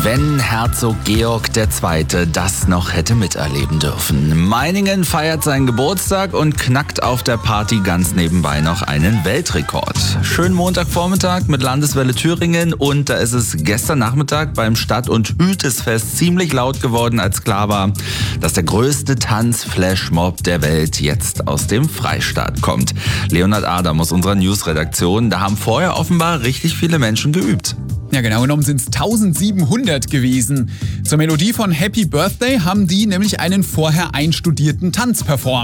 Wenn Herzog Georg II. Das noch hätte miterleben dürfen. Meiningen feiert seinen Geburtstag und knackt auf der Party ganz nebenbei noch einen Weltrekord. Schönen Montagvormittag mit Landeswelle Thüringen und da ist es gestern Nachmittag beim Stadt- und Hütesfest ziemlich laut geworden, als klar war, dass der größte Tanzflashmob der Welt jetzt aus dem Freistaat kommt. Leonhard Adam aus unserer Newsredaktion, da haben vorher offenbar richtig viele Menschen geübt. Ja, genau genommen sind es 1700 gewesen. Zur Melodie von Happy Birthday haben die nämlich einen vorher einstudierten Tanz performt.